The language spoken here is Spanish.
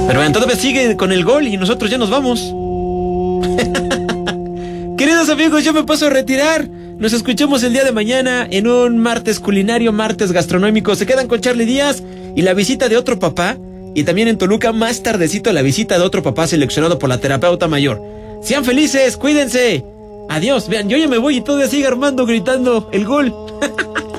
Pero vean, todavía sigue con el gol y nosotros ya nos vamos. Queridos amigos, yo me paso a retirar. Nos escuchamos el día de mañana en un martes culinario, martes gastronómico. Se quedan con Charly Díaz y la visita de otro papá. Y también en Toluca, más tardecito, la visita de otro papá seleccionado por la terapeuta mayor. Sean felices, cuídense. Adiós. Vean, yo ya me voy y todavía sigue Armando gritando el gol.